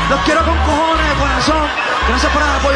Los quiero con cojones de corazón. Gracias por el apoyo.